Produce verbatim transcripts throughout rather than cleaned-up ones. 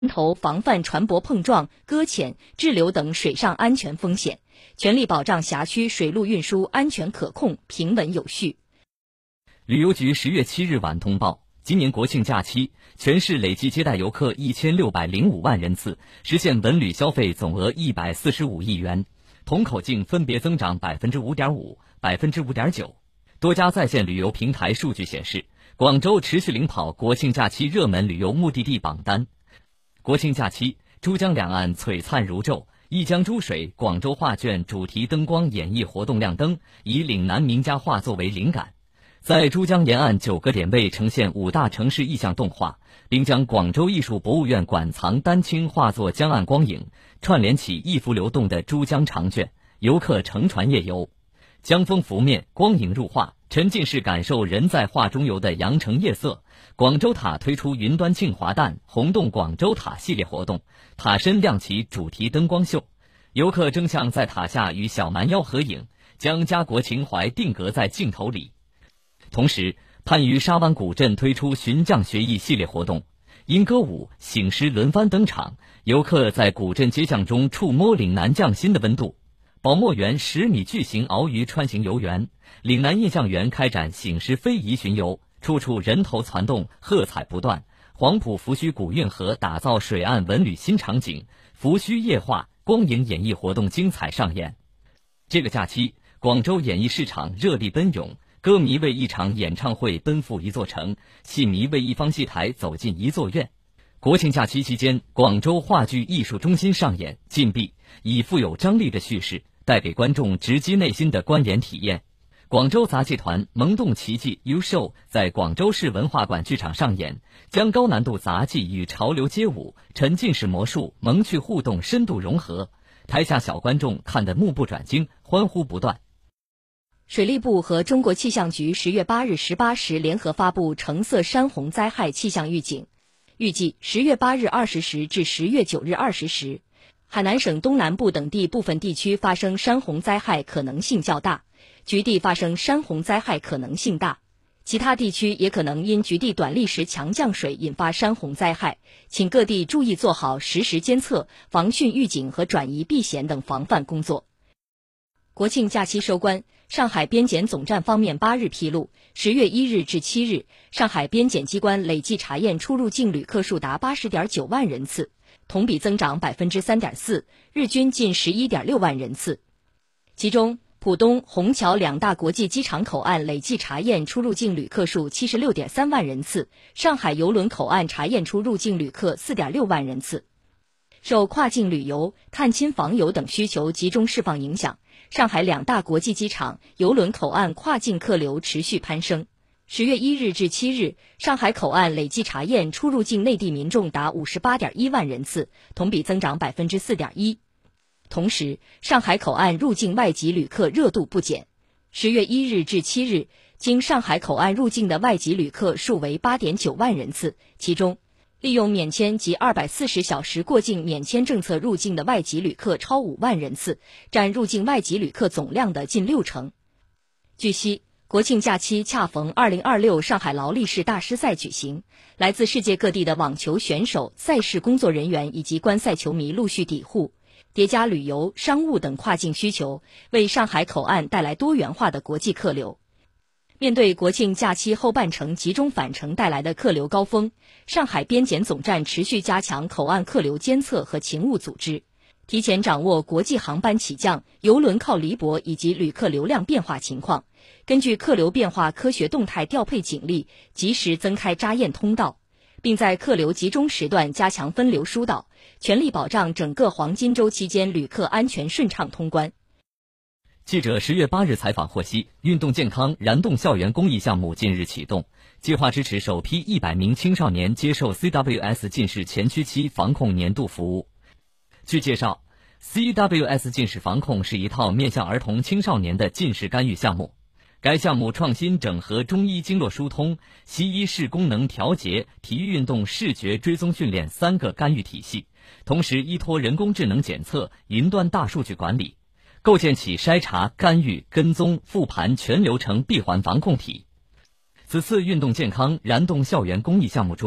头防范船舶碰撞、搁浅、滞留等水上安全风险，全力保障辖区水陆运输安全可控、平稳有序。 旅游局十月七日晚通报，今年国庆假期，全市累计接待游客一千六百零五万人次，实现文旅消费总额一百四十五亿元，同口径分别增长百分之五点五、百分之五点九。多家在线旅游平台数据显示，广州持续领跑国庆假期热门旅游目的地榜单。国庆假期，珠江两岸璀璨如昼，一江珠水广州画卷主题灯光演绎活动亮灯，以岭南名家画作为灵感，在珠江沿岸九个点位呈现五大城市意象动画，并将广州艺术博物院馆藏丹青画作江岸光影串联起一幅流动的珠江长卷，游客乘船夜游，江风拂面，光影入画，沉浸式感受人在画中游的羊城夜色。广州塔推出云端庆华诞红洞广州塔系列活动，塔身亮起主题灯光秀，游客争相在塔下与小蛮腰合影，将家国情怀定格在镜头里。同时，番禺沙湾古镇推出寻匠学艺系列活动，因歌舞、醒狮轮番登场，游客在古镇街巷中触摸岭南匠心的温度。宝墨园十米巨型鳌鱼穿行游园，岭南印象园开展醒狮非遗巡游，处处人头攒动，喝彩不断。黄埔福盱古运河打造水岸文旅新场景，福盱夜话光影演绎活动精彩上演。这个假期，广州演艺市场热力奔涌，歌迷为一场演唱会奔赴一座城，戏迷为一方戏台走进一座院。国庆假期期间，广州话剧艺术中心上演《禁闭》，以富有张力的叙事带给观众直击内心的观演体验。广州杂技团萌动奇迹 U Show 在广州市文化馆剧场上演，将高难度杂技与潮流街舞、沉浸式魔术、萌趣互动深度融合，台下小观众看得目不转睛，欢呼不断。 水利部和中国气象局十月八日十八时联合发布橙色山洪灾害气象预警，预计十月八日二十时至十月九日二十时，海南省东南部等地部分地区发生山洪灾害可能性较大，局地发生山洪灾害可能性大，其他地区也可能因局地短历时强降水引发山洪灾害，请各地注意做好实时监测、防汛预警和转移避险等防范工作。国庆假期收官，上海边检总站方面八日披露，十月一日至七日，上海边检机关累计查验出入境旅客数达八十点九万人次，同比增长百分之三点四，日均近十一点六万人次。其中，浦东、虹桥两大国际机场口岸累计查验出入境旅客数七十六点三万人次，上海邮轮口岸查验出入境旅客四点六万人次。受跨境旅游、探亲访友等需求集中释放影响，上海两大国际机场、邮轮口岸跨境客流持续攀升。十月一日至七日，上海口岸累计查验出入境内地民众达五十八点一万人次，同比增长百分之四点一。同时，上海口岸入境外籍旅客热度不减。十月一日至七日，经上海口岸入境的外籍旅客数为八点九万人次，其中，利用免签及二百四十小时过境免签政策入境的外籍旅客超五万人次，占入境外籍旅客总量的近六成。据悉，国庆假期恰逢二零二六上海劳力士大师赛举行，来自世界各地的网球选手、赛事工作人员以及观赛球迷陆续抵沪，叠加旅游、商务等跨境需求，为上海口岸带来多元化的国际客流。面对国庆假期后半程集中返程带来的客流高峰，上海边检总站持续加强口岸客流监测和勤务组织，提前掌握国际航班起降、邮轮靠离泊以及旅客流量变化情况，根据客流变化科学动态调配警力，及时增开扎验通道，并在客流集中时段加强分流疏导，全力保障整个黄金周期间旅客安全顺畅通关。 记者十月八日采访获悉，运动健康燃动校园公益项目近日启动，计划支持首批一百名青少年接受 C W S 近视前驱期防控年度服务。据介绍， C W S 近视防控是一套面向儿童青少年的近视干预项目。该项目创新整合中医经络疏通、西医视功能调节、体育运动视觉追踪训练三个干预体系，同时依托人工智能检测、云端大数据管理，构建起筛查、干预、跟踪、复盘全流程闭环防控体。此次运动健康燃动校园公益项目中，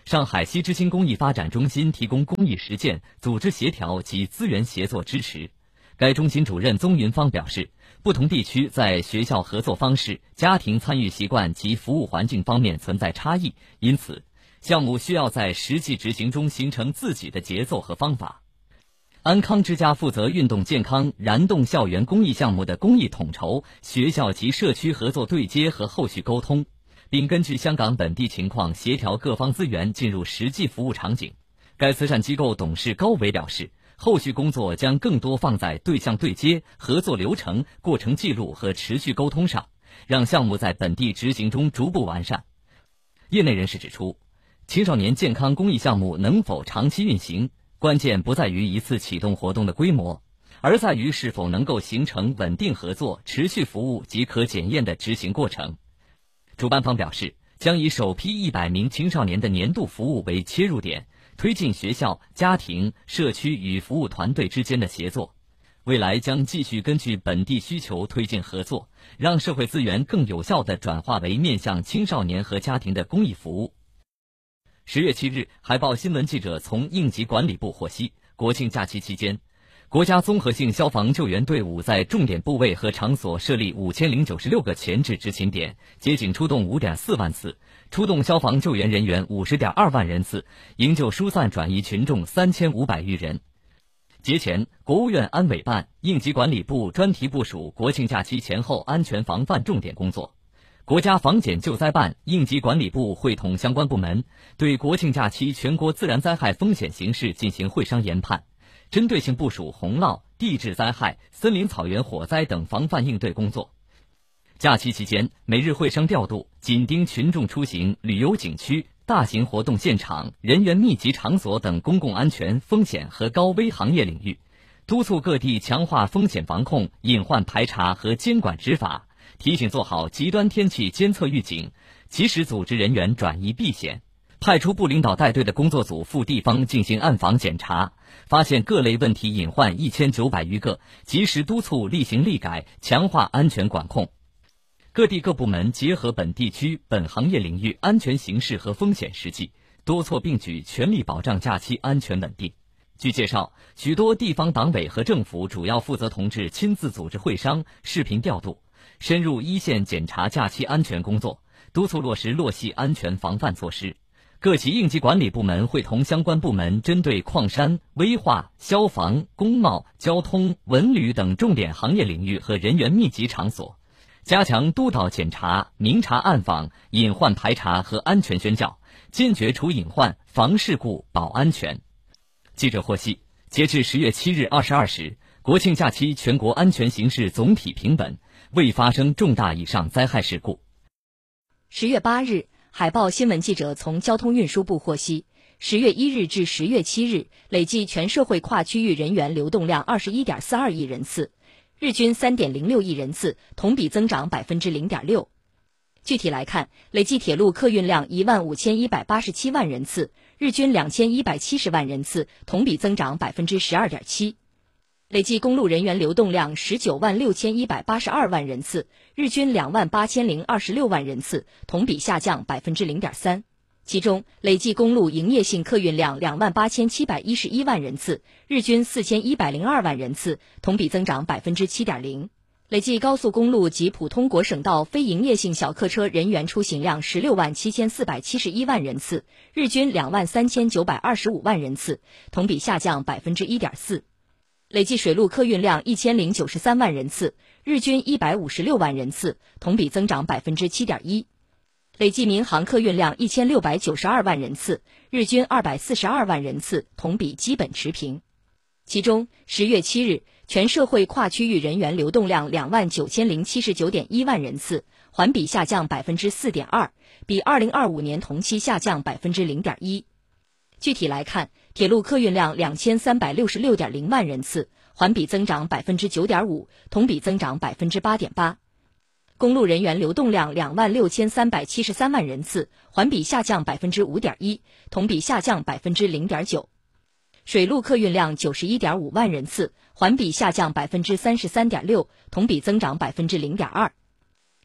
上海西之星公益发展中心提供公益实践、组织协调及资源协作支持。该中心主任宗云芳表示，不同地区在学校合作方式、家庭参与习惯及服务环境方面存在差异，因此项目需要在实际执行中形成自己的节奏和方法。安康之家负责运动健康燃动校园公益项目的公益统筹、学校及社区合作对接和后续沟通，并根据香港本地情况协调各方资源进入实际服务场景。该慈善机构董事高伟表示，后续工作将更多放在对象对接、合作流程、过程记录和持续沟通上，让项目在本地执行中逐步完善。业内人士指出，青少年健康公益项目能否长期运行，关键不在于一次启动活动的规模，而在于是否能够形成稳定合作、持续服务及可检验的执行过程。主办方表示，将以首批一百名青少年的年度服务为切入点，推进学校、家庭、社区与服务团队之间的协作。未来将继续根据本地需求推进合作，让社会资源更有效地转化为面向青少年和家庭的公益服务。十月七日，海报新闻记者从应急管理部获悉，国庆假期期间，国家综合性消防救援队伍在重点部位和场所设立五千零九十六个前置执勤点，接警出动五点四万次，出动消防救援人员五十点二万人次，营救疏散转移群众三千五百余人。节前，国务院安委办、应急管理部专题部署国庆假期前后安全防范重点工作。国家防检救灾办、应急管理部会同相关部门，对国庆假期全国自然灾害风险形势进行会商研判，针对性部署洪涝、地质灾害、森林草原火灾等防范应对工作。假期期间，每日会商调度，紧盯群众出行、旅游景区、大型活动现场、人员密集场所等公共安全风险和高危行业领域，督促各地强化风险防控、隐患排查和监管执法，提醒做好极端天气监测预警，及时组织人员转移避险。派出部领导带队的工作组赴地方进行暗访检查，发现各类问题隐患一千九百余个，及时督促立行立改，强化安全管控。各地各部门结合本地区、本行业领域安全形势和风险实际，多措并举，全力保障假期安全稳定。据介绍，许多地方党委和政府主要负责同志亲自组织会商、视频调度，深入一线检查假期安全工作，督促落实落细安全防范措施。各级应急管理部门会同相关部门针对矿山、危化、消防、工贸、交通、文旅等重点行业领域和人员密集场所，加强督导检查、明察暗访、隐患排查和安全宣教，坚决除隐患、防事故、保安全。记者获悉，截至十月七日二十二时，国庆假期全国安全形势总体平稳，未发生重大以上灾害事故。 十月八日，海报新闻记者从交通运输部获悉，十月一日至十月七日，累计全社会跨区域人员流动量二十一点四二亿人次，日均三点零六亿人次，同比增长百分之零点六。具体来看，累计铁路客运量一万五千一百八十七万人次，日均两千一百七十万人次，同比增长百分之十二点七。累计公路人员流动量十九万六千一百八十二万人次，日均两万八千零二十六万人次，同比下降百分之零点三。其中，累计公路营业性客运量两万八千七百一十一万人次，日均四千一百零二万人次，同比增长百分之七点零。累计高速公路及普通国省道非营业性小客车人员出行量十六万七千四百七十一万人次，日均两万三千九百二十五万人次，同比下降百分之一点四。累计水路客运量一千零九十三万人次，日均一百五十六万人次，同比增长百分之七点一。累计民航客运量一千六百九十二万人次，日均二百四十二万人次，同比基本持平。其中，十月七日，全社会跨区域人员流动量两万九千零七十九点一万人次，环比下降百分之四点二，比二零二五年同期下降百分之零点一。具体来看，铁路客运量两千三百六十六点零万人次，环比增长百分之九点五，同比增长百分之八点八。公路人员流动量两万六千三百七十三万人次，环比下降百分之五点一，同比下降百分之零点九。水路客运量九十一点五万人次，环比下降百分之三十三点六，同比增长百分之零点二。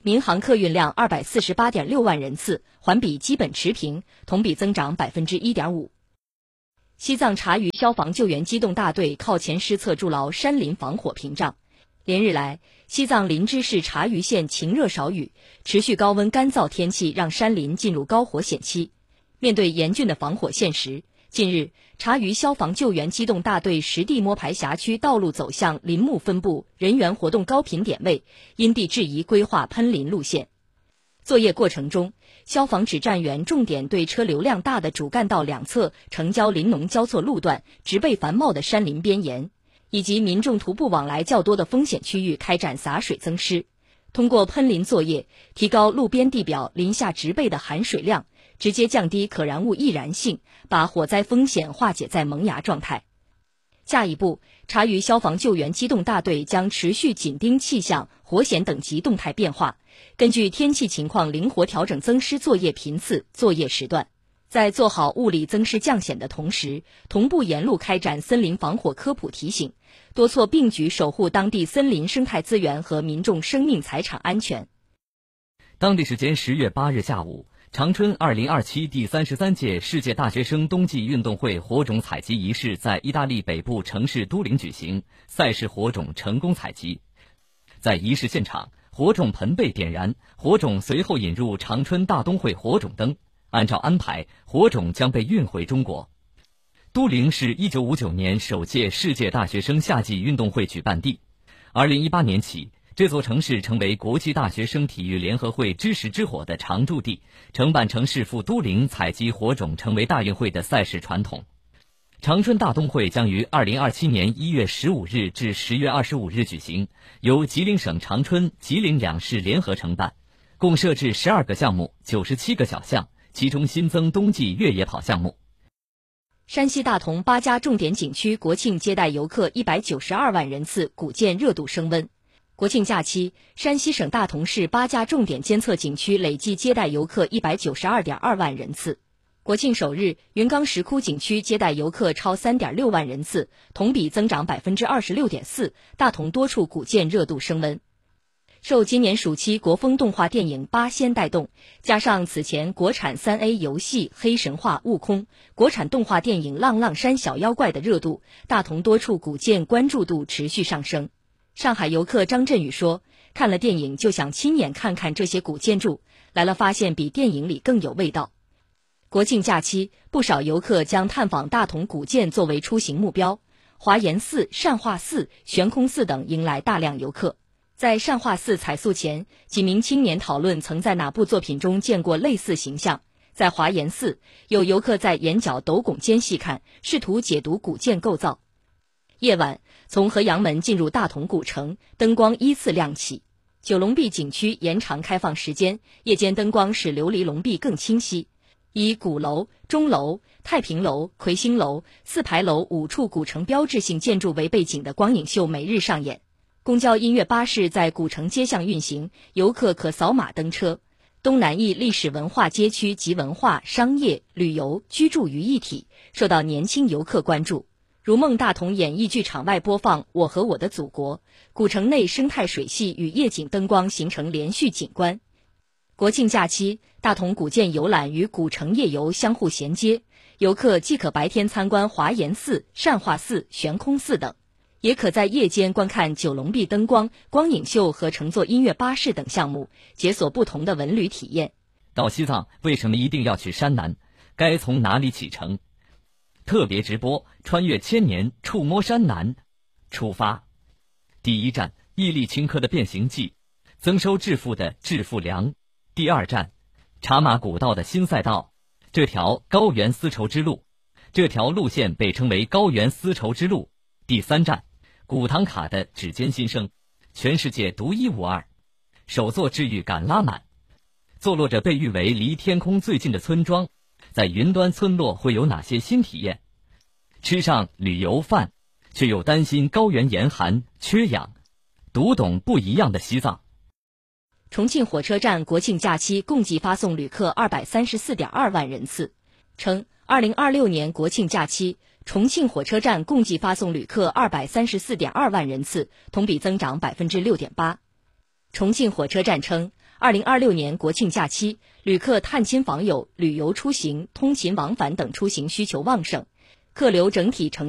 民航客运量二百四十八点六万人次，环比基本持平，同比增长百分之一点五。西藏察隅消防救援机动大队靠前施策筑牢山林防火屏障。连日来，西藏林芝市察隅县晴热少雨，持续高温干燥天气让山林进入高火险期。面对严峻的防火现实，近日，察隅消防救援机动大队实地摸排辖区道路走向林木分布、人员活动高频点位，因地制宜规划喷林路线。作业过程中，消防指战员重点对车流量大的主干道两侧城郊林农交错路段、植被繁茂的山林边沿，以及民众徒步往来较多的风险区域开展洒水增湿。通过喷林作业，提高路边地表林下植被的含水量，直接降低可燃物易燃性，把火灾风险化解在萌芽状态。下一步，察隅消防救援机动大队将持续紧盯气象、火险等级动态变化，根据天气情况灵活调整增湿作业频次、作业时段。在做好物理增湿降险的同时，同步沿路开展森林防火科普提醒，多措并举守护当地森林生态资源和民众生命财产安全。 当地时间十月八日下午，长春二零二七第三十三届世界大学生冬季运动会火种采集仪式在意大利北部城市都灵举行，赛事火种成功采集。在仪式现场，火种盆被点燃，火种随后引入长春大冬会火种灯，按照安排，火种将被运回中国。都灵是一九五九年首届世界大学生夏季运动会举办地。二零一八年起，这座城市成为国际大学生体育联合会知识之火的常驻地，承办城市赴都灵采集火种成为大运会的赛事传统。长春大冬会将于二零二七年一月十五日至十月二十五日举行，由吉林省长春、吉林两市联合承办，共设置十二个项目、九十七个小项，其中新增冬季越野跑项目。 山西大同八家重点景区国庆接待游客一百九十二万人次，古建热度升温。国庆假期，山西省大同市八家重点监测景区累计接待游客一百九十二点二万人次。国庆首日，云冈石窟景区接待游客超三点六万人次，同比增长百分之二十六点四。大同多处古建热度升温。受今年暑期国风动画电影《八仙》带动，加上此前国产 三 A 游戏《黑神话：悟空》、国产动画电影《浪浪山小妖怪》的热度，大同多处古建关注度持续上升。上海游客张振宇说，看了电影就想亲眼看看这些古建筑，来了发现比电影里更有味道。国庆假期，不少游客将探访大同古建作为出行目标，华严寺、善化寺、悬空寺等迎来大量游客。在善化寺采素前，几名青年讨论曾在哪部作品中见过类似形象。在华严寺，有游客在眼角斗拱间细看，试图解读古建构造。夜晚，从河阳门进入大同古城，灯光依次亮起。九龙壁景区延长开放时间，夜间灯光使琉璃龙壁更清晰。以鼓楼、钟楼、太平楼、魁星楼、四牌楼五处古城标志性建筑为背景的光影秀每日上演。公交音乐巴士在古城街巷运行，游客可扫码登车。东南翼历史文化街区集文化、商业、旅游、居住于一体，受到年轻游客关注。如梦大同演艺剧场外播放《我和我的祖国》，古城内生态水系与夜景灯光形成连续景观。国庆假期，大同古建游览与古城夜游相互衔接，游客既可白天参观华严寺、善化寺、悬空寺等，也可在夜间观看九龙壁灯光、光影秀和乘坐音乐巴士等项目，解锁不同的文旅体验。 到西藏为什么一定要去山南？该从哪里启程？特别直播穿越千年，触摸山南，出发。第一站，毅力顷刻的变形记，增收致富的致富粮。第二站，茶马古道的新赛道，这条高原丝绸之路，这条路线被称为高原丝绸之路。第三站，古唐卡的指尖新生，全世界独一无二。首座治愈感拉满，坐落着被誉为离天空最近的村庄，在云端村落会有哪些新体验？吃上旅游饭，却又担心高原严寒缺氧，读懂不一样的西藏。 重庆火车站国庆假期共计发送旅客二百三十四点二万人次，称二零二六年国庆假期，重庆火车站共计发送旅客二百三十四点二万人次，同比增长百分之六点八。重庆火车站称， 二零二六年国庆假期，旅客探亲访友、旅游出行、通勤往返等出行需求旺盛，客流整体呈